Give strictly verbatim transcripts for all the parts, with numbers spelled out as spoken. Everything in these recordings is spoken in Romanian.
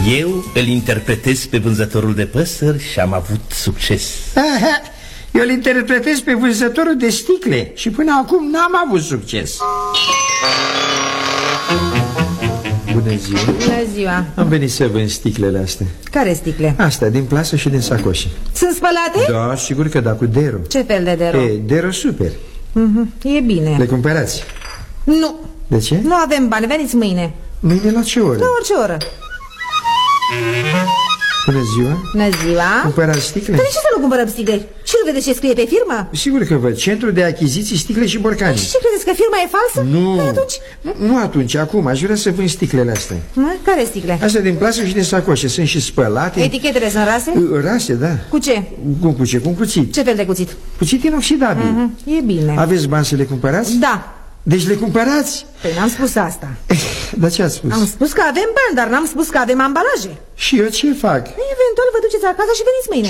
Eu îl interpretez pe vânzătorul de păsări și am avut succes. Aha, eu îl interpretez pe vânzătorul de sticle și până acum n-am avut succes. Bună ziua. Bună ziua. Am venit să vând sticlele astea. Care sticle? Astea, din plasă și din sacoșe. Sunt spălate? Da, sigur că da, cu Dero. Ce fel de Dero? E, Dero Super. Mm-hmm. E bine. Le cumpărați? Nu. De ce? Nu avem bani, veniți mâine. Mâine la ce oră? La orice oră. Bună ziua. Bună ziua. Cumpărați sticle? Dar de ce să nu cumpărăm sticle? Și nu vedeți ce scrie pe firmă? Sigur că văd, Centru de Achiziții Sticle și Borcani. Și ce credeți, că firma e falsă? Nu. Păi atunci? Nu, nu atunci, acum, aș vrea să vând sticlele astea. Care sticle? Astea din plasă și din sacoșe, sunt și spălate. Etichetele sunt rase? Rase, da. Cu ce? Cum cu ce? Cu un cuțit. Ce fel de cuțit? Cuțit inoxidabil. Mm-hmm. E bine. Aveți bani să le cumpărați? Da. Deci le cumpărați? Păi n-am spus asta. Dar ce ați spus? Am spus că avem bani, dar n-am spus că avem ambalaje. Și eu ce fac? Eventual vă duceți acasă și veniți mâine.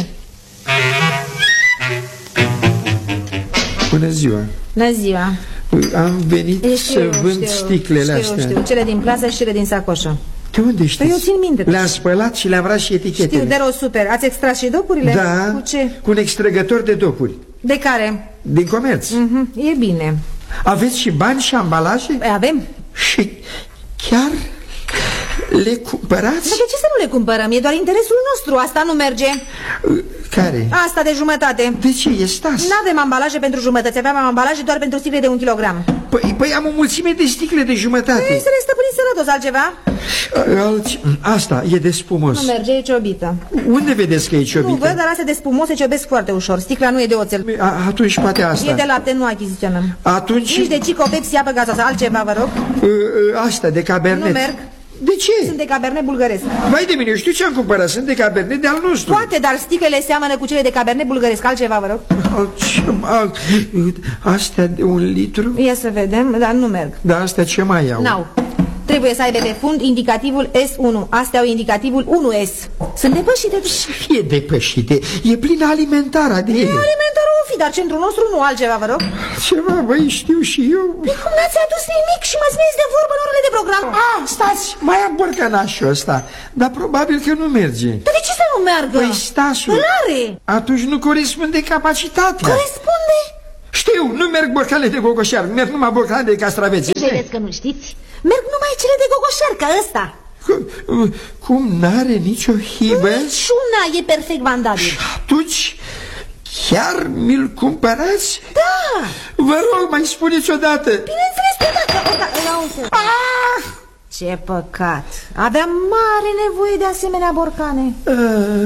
Bună ziua. Bună ziua. Am venit știu, să vând știu, sticlele știu, astea. Știu, cele din plasă și cele din sacoșă. De unde știți? Păi eu țin minte. Le-am spălat și le-am ras și etichetele. Știu, Dero Super. Ați extras și dopurile? Da. Cu ce? Cu un extrăgător de dopuri. De care? Din comerț. Mm-hmm. E bine. Aveți și bani și ambalaje? Păi avem. Și chiar le cumpărați? Dar de ce să nu le cumpărăm? E doar interesul nostru, asta nu merge. Care? Asta de jumătate. De ce? E stas? N-avem ambalaje pentru jumătăți, aveam ambalaje doar pentru sticle de un kilogram. Păi, păi am o mulțime de sticle de jumătate. Păi să le stăpâniți sănătos, altceva? Alți... Asta e de spumos. Nu merge, e ciobită. Unde vedeți că e ciobită? Nu văd, dar astea de spumos se ciobesc foarte ușor. Sticla nu e de oțel. A, atunci poate asta. E de lapte, nu achiziționăm. Atunci... Nici de Cico, Pepsi, apă gazoasă. Altceva, vă rog? Asta, de cabernet. Nu merg. De ce? Sunt de cabernet bulgăresc. Vai de mine, eu știu ce am cumpărat. Sunt de cabernet de al nostru. Poate, dar sticlele seamănă cu cele de cabernet bulgăresc. Altceva, vă rog? Alt, astea de un litru? Ia să vedem, dar nu merg. Da, astea ce mai au? N-au. Trebuie să aibă pe fund indicativul S unu. Astea au indicativul unu S. Sunt depășite. Să fie depășite. E plină alimentarea de ele. Alimentarul o fi, dar centrul nostru nu. Altceva, vă rog? Ceva, băi, știu și eu. Păi cum n-ați adus nimic și mă țineți de vorbă în orele de program? Ah, stați, mai am borcănașul ăsta. Dar probabil că nu merge. Dar de ce să nu meargă? Păi stasul. Îl are. Atunci nu corespunde capacitatea. Corespunde? Știu, nu merg borcane de gogoșar, merg numai borcane de castraveți. Vedeți că nu știți? Merg numai cele de gogoșar, ca ăsta. Cum n-are nicio hibă? Niciuna, e perfect vandabil. Atunci chiar mi-l cumpărați? Da. Vă rog, mai spuneți odată. Bineînțeles că dacă... Ah! Ce păcat. Aveam mare nevoie de asemenea borcane. Uh.